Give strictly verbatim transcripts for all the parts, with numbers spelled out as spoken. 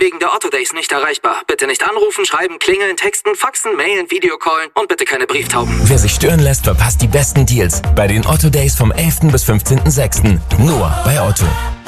wegen der Otto Days nicht erreichbar. Bitte nicht anrufen, schreiben, klingeln, texten, faxen, mailen, Videocallen und bitte keine Brieftauben. Wer sich stören lässt, verpasst die besten Deals bei den Otto Days vom elften bis fünfzehnten sechsten Nur bei Otto.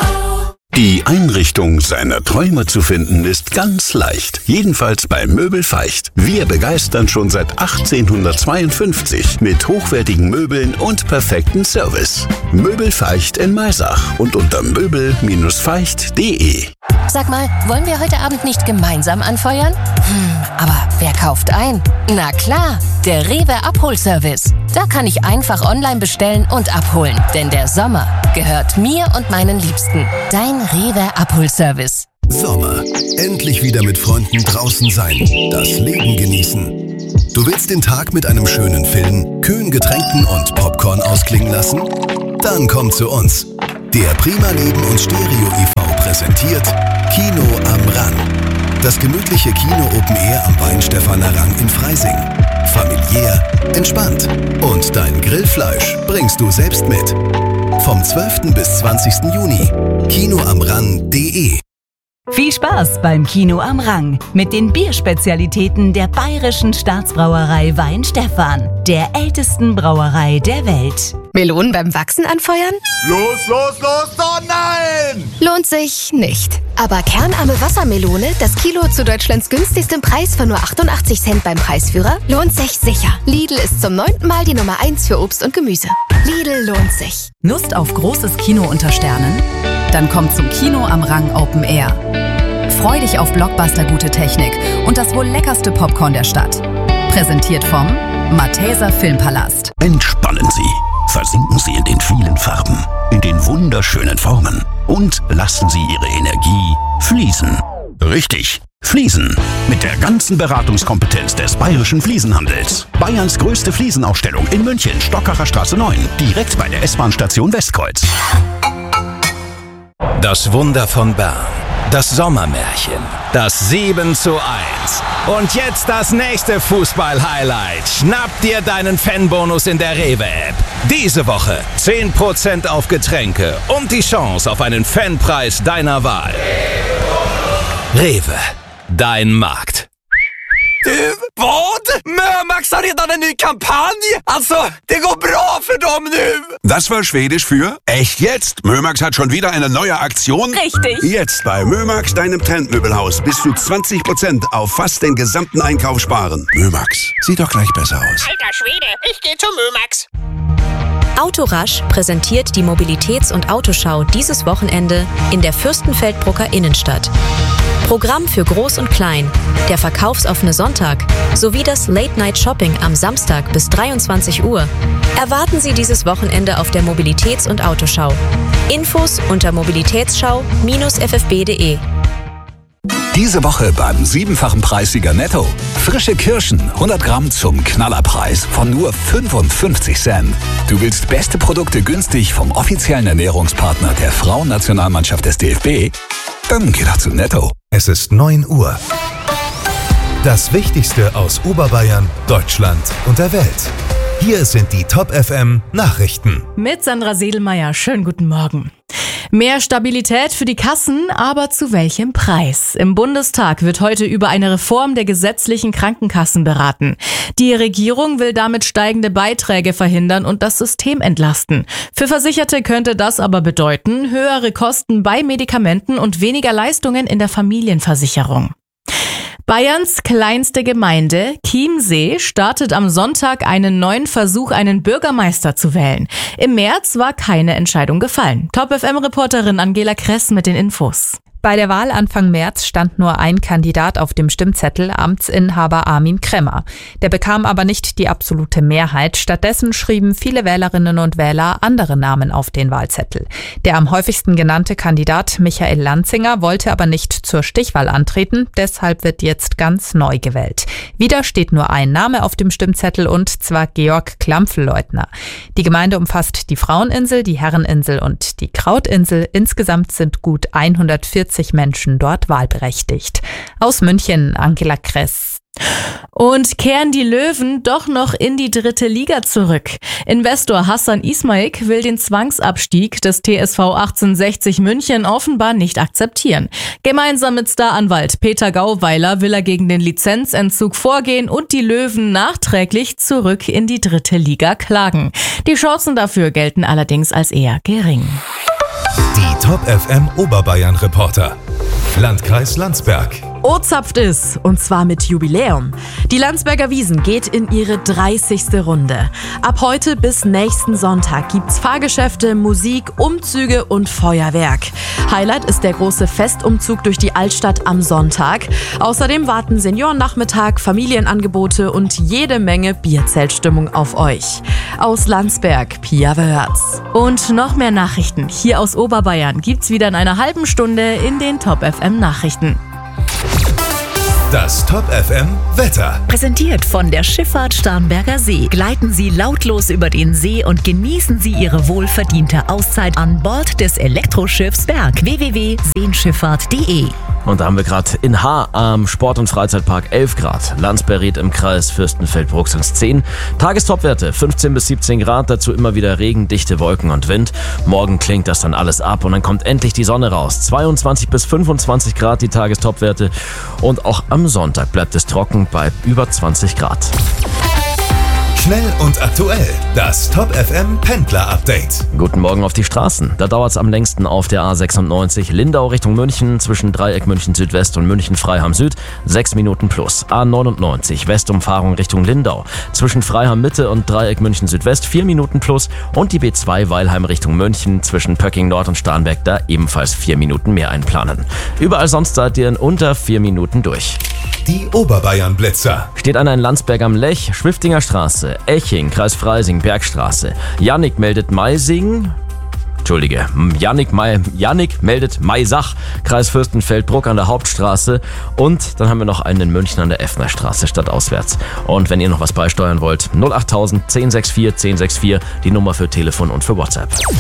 Die Einrichtung seiner Träume zu finden ist ganz leicht. Jedenfalls bei Möbel Feicht. Wir begeistern schon seit achtzehnhundertzweiundfünfzig mit hochwertigen Möbeln und perfekten Service. Möbel Feicht in Maisach und unter möbel Bindestrich feicht punkt de. Sag mal, wollen wir heute Abend nicht gemeinsam anfeuern? Hm, aber wer kauft ein? Na klar, der Rewe Abholservice. Da kann ich einfach online bestellen und abholen. Denn der Sommer gehört mir und meinen Liebsten. Dein Rewe Abholservice. Sommer. Endlich wieder mit Freunden draußen sein. Das Leben genießen. Du willst den Tag mit einem schönen Film, kühlen Getränken und Popcorn ausklingen lassen? Dann komm zu uns. Der Prima Leben und Stereo e V präsentiert Kino am Rang. Das gemütliche Kino-Open Air am Weinstefaner Rang in Freising. Familiär, entspannt. Und dein Grillfleisch bringst du selbst mit. Vom zwölften bis zwanzigsten Juni. kino am rang punkt de. Viel Spaß beim Kino am Rang mit den Bierspezialitäten der Bayerischen Staatsbrauerei Weinstefan, der ältesten Brauerei der Welt. Melonen beim Wachsen anfeuern? Los, los, los, oh nein! Lohnt sich nicht. Aber kernarme Wassermelone, das Kilo zu Deutschlands günstigstem Preis von nur achtundachtzig Cent beim Preisführer, lohnt sich sicher. Lidl ist zum neunten Mal die Nummer eins für Obst und Gemüse. Lidl lohnt sich. Lust auf großes Kino unter Sternen? Dann kommt zum Kino am Rang Open Air. Freu dich auf Blockbuster-gute Technik und das wohl leckerste Popcorn der Stadt. Präsentiert vom Malteser Filmpalast. Entspannen Sie. Versinken Sie in den vielen Farben, in den wunderschönen Formen und lassen Sie Ihre Energie fließen. Richtig, fließen. Mit der ganzen Beratungskompetenz des Bayerischen Fliesenhandels. Bayerns größte Fliesenausstellung in München, Stockacher Straße neun, direkt bei der S-Bahn-Station Westkreuz. Das Wunder von Bern. Das Sommermärchen. Das sieben zu eins. Und jetzt das nächste Fußball-Highlight. Schnapp dir deinen Fanbonus in der Rewe-App. Diese Woche zehn Prozent auf Getränke und die Chance auf einen Fanpreis deiner Wahl. Rewe, dein Markt. Du, vad? Mömax har redan en ny kampanj! Alltså, det går bra för dem nu! Das war Schwedisch für echt jetzt? Mömax hat schon wieder eine neue Aktion? Richtig! Jetzt bei Mömax, deinem Trendmöbelhaus, bis zu zwanzig Prozent auf fast den gesamten Einkauf sparen. Mömax, sieht doch gleich besser aus. Alter Schwede, ich geh zu Mömax. Autorasch präsentiert die Mobilitäts- und Autoschau dieses Wochenende in der Fürstenfeldbrucker Innenstadt. Programm für Groß und Klein, der verkaufsoffene Sonntag sowie das Late-Night-Shopping am Samstag bis dreiundzwanzig Uhr erwarten Sie dieses Wochenende auf der Mobilitäts- und Autoschau. Infos unter mobilitätsschau Bindestrich f f b punkt de. Diese Woche beim siebenfachen Preissieger Netto. Frische Kirschen, hundert Gramm zum Knallerpreis von nur fünfundfünfzig Cent. Du willst beste Produkte günstig vom offiziellen Ernährungspartner der Frauennationalmannschaft des D F B? Dann geh doch zu Netto. Es ist neun Uhr. Das Wichtigste aus Oberbayern, Deutschland und der Welt. Hier sind die Top F M Nachrichten. Mit Sandra Sedelmeier. Schönen guten Morgen. Mehr Stabilität für die Kassen, aber zu welchem Preis? Im Bundestag wird heute über eine Reform der gesetzlichen Krankenkassen beraten. Die Regierung will damit steigende Beiträge verhindern und das System entlasten. Für Versicherte könnte das aber bedeuten, höhere Kosten bei Medikamenten und weniger Leistungen in der Familienversicherung. Bayerns kleinste Gemeinde, Chiemsee, startet am Sonntag einen neuen Versuch, einen Bürgermeister zu wählen. Im März war keine Entscheidung gefallen. Top F M-Reporterin Angela Kress mit den Infos. Bei der Wahl Anfang März stand nur ein Kandidat auf dem Stimmzettel, Amtsinhaber Armin Kremmer. Der bekam aber nicht die absolute Mehrheit. Stattdessen schrieben viele Wählerinnen und Wähler andere Namen auf den Wahlzettel. Der am häufigsten genannte Kandidat Michael Lanzinger wollte aber nicht zur Stichwahl antreten. Deshalb wird jetzt ganz neu gewählt. Wieder steht nur ein Name auf dem Stimmzettel und zwar Georg Klampfelleutner. Die Gemeinde umfasst die Fraueninsel, die Herreninsel und die Krautinsel. Insgesamt sind gut hundertvierzig Menschen dort wahlberechtigt. Aus München, Angela Kress. Und kehren die Löwen doch noch in die dritte Liga zurück. Investor Hassan Ismaik will den Zwangsabstieg des T S V achtzehnhundertsechzig München offenbar nicht akzeptieren. Gemeinsam mit Staranwalt Peter Gauweiler will er gegen den Lizenzentzug vorgehen und die Löwen nachträglich zurück in die dritte Liga klagen. Die Chancen dafür gelten allerdings als eher gering. Die Top F M Oberbayern Reporter. Landkreis Landsberg. O-zapft es, und zwar mit Jubiläum. Die Landsberger Wiesn geht in ihre dreißigste Runde. Ab heute bis nächsten Sonntag gibt's Fahrgeschäfte, Musik, Umzüge und Feuerwerk. Highlight ist der große Festumzug durch die Altstadt am Sonntag. Außerdem warten Seniorennachmittag, Familienangebote und jede Menge Bierzeltstimmung auf euch. Aus Landsberg, Pia Wörz. Und noch mehr Nachrichten hier aus Oberbayern gibt's wieder in einer halben Stunde in den Top F M Nachrichten. Das Top F M Wetter. Präsentiert von der Schifffahrt Starnberger See. Gleiten Sie lautlos über den See und genießen Sie Ihre wohlverdiente Auszeit an Bord des Elektroschiffs Berg. w w w punkt seenschifffahrt punkt de. Und da haben wir gerade in Haar am Sport- und Freizeitpark elf Grad. Landsberried im Kreis Fürstenfeldbruck sind es zehn. Tagestopwerte fünfzehn bis siebzehn Grad, dazu immer wieder Regen, dichte Wolken und Wind. Morgen klingt das dann alles ab und dann kommt endlich die Sonne raus. zweiundzwanzig bis fünfundzwanzig Grad die Tagestopwerte und auch am Sonntag bleibt es trocken bei über zwanzig Grad. Schnell und aktuell. Das Top F M Pendler Update. Guten Morgen auf die Straßen. Da dauert es am längsten auf der A sechsundneunzig Lindau Richtung München zwischen Dreieck München Südwest und München Freiham Süd. sechs Minuten plus. A neunundneunzig Westumfahrung Richtung Lindau zwischen Freiham Mitte und Dreieck München Südwest. vier Minuten plus. Und die B zwei Weilheim Richtung München zwischen Pöcking Nord und Starnberg da ebenfalls vier Minuten mehr einplanen. Überall sonst seid ihr in unter vier Minuten durch. Die Oberbayern Blitzer. Steht einer in Landsberg am Lech, Schwiftinger Straße, Eching, Kreis Freising, Bergstraße. Jannik meldet Meising. Entschuldige, Jannik, Mai, Jannik meldet Maisach, Kreis Fürstenfeldbruck an der Hauptstraße. Und dann haben wir noch einen in München an der Effnerstraße, stadtauswärts. Und wenn ihr noch was beisteuern wollt, null achttausend, zehn sechs vier, zehn sechs vier, die Nummer für Telefon und für WhatsApp.